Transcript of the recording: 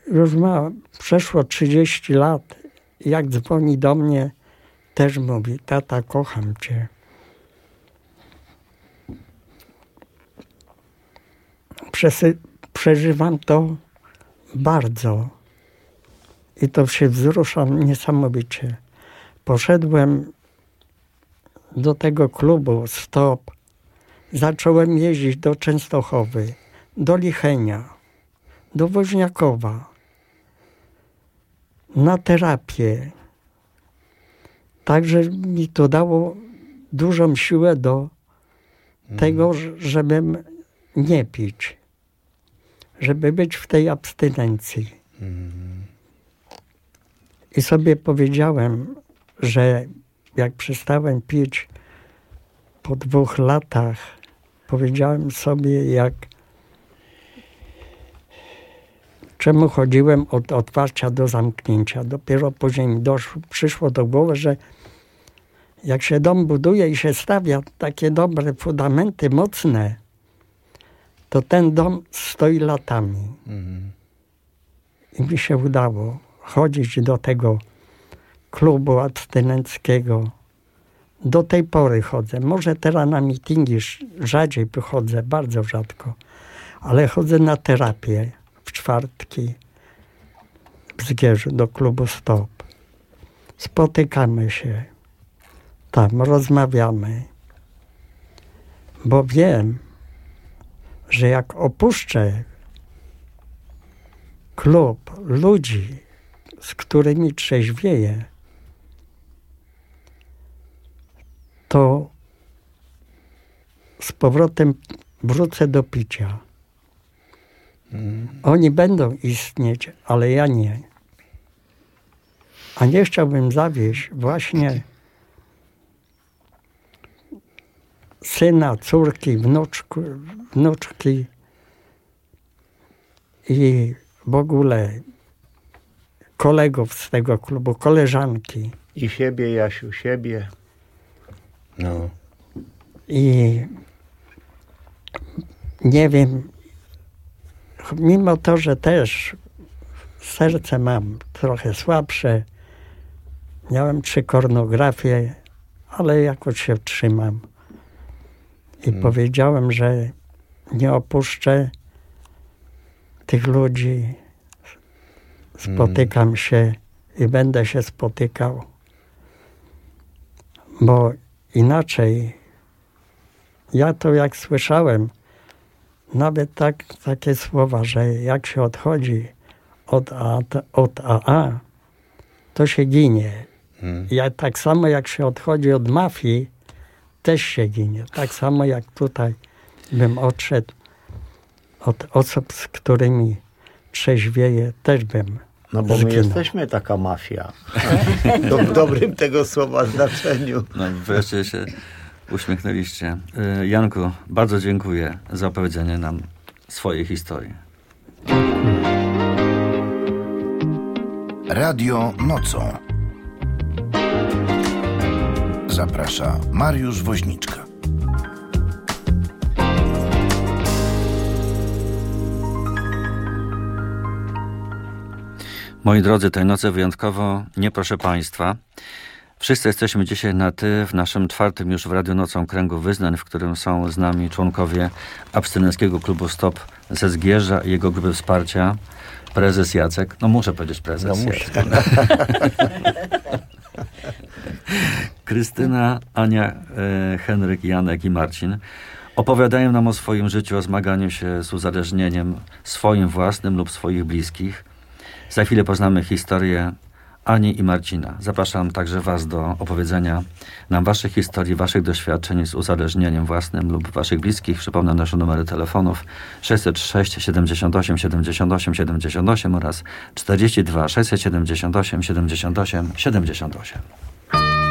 już przeszło 30 lat. Jak dzwoni do mnie, też mówi: tata, kocham cię. Przeżywam to bardzo. I to się wzruszam niesamowicie. Poszedłem do tego klubu Stop. Zacząłem jeździć do Częstochowy, do Lichenia, do Woźniakowa, na terapię. Także mi to dało dużą siłę do tego, żebym nie pić, żeby być w tej abstynencji. I sobie powiedziałem, że jak przestałem pić po 2 latach, powiedziałem sobie, czemu chodziłem od otwarcia do zamknięcia. Dopiero później mi przyszło do głowy, że jak się dom buduje i się stawia takie dobre fundamenty, mocne, to ten dom stoi latami. I mi się udało chodzić do tego klubu abstynenckiego. Do tej pory chodzę. Może teraz na mityngi rzadziej chodzę, bardzo rzadko. Ale chodzę na terapię w czwartki w Zgierzu do klubu Stop. Spotykamy się tam, rozmawiamy. Bo wiem, że jak opuszczę klub ludzi, z którymi trzeźwieję, to z powrotem wrócę do picia. Oni będą istnieć, ale ja nie. A nie chciałbym zawieść właśnie syna, córki, wnuczki i w ogóle kolegów z tego klubu, koleżanki. I siebie, Jasiu, siebie. No. I nie wiem, mimo to, że też serce mam trochę słabsze, miałem 3 koronografie, ale jakoś się trzymam. I powiedziałem, że nie opuszczę tych ludzi. Spotykam się i będę się spotykał. Bo inaczej, ja to jak słyszałem, nawet takie słowa, że jak się odchodzi od AA, to się ginie. Ja tak samo jak się odchodzi od mafii, też się ginie. Tak samo jak tutaj bym odszedł od osób, z którymi trzeźwieję, też bym No bo zginął. my jesteśmy taka mafia. W dobrym tego słowa znaczeniu. No wreszcie się uśmiechnęliście. Janku, bardzo dziękuję za opowiedzenie nam swojej historii. Radio nocą. Zaprasza Mariusz Woźniczka. Moi drodzy, tej nocy wyjątkowo nie proszę Państwa. Wszyscy jesteśmy dzisiaj na ty w naszym 4. już w Radiu Nocą kręgu wyznań, w którym są z nami członkowie abstynenckiego klubu Stop ze Zgierza i jego grupy wsparcia. Prezes Jacek. No muszę powiedzieć prezes. No muszę. Krystyna, Ania, Henryk, Janek i Marcin opowiadają nam o swoim życiu, o zmaganiu się z uzależnieniem swoim własnym lub swoich bliskich. Za chwilę poznamy historię Ani i Marcina. Zapraszam także Was do opowiedzenia nam Waszych historii, Waszych doświadczeń z uzależnieniem własnym lub Waszych bliskich. Przypomnę nasze numery telefonów 606 78 78 78 oraz 42 678 78 78.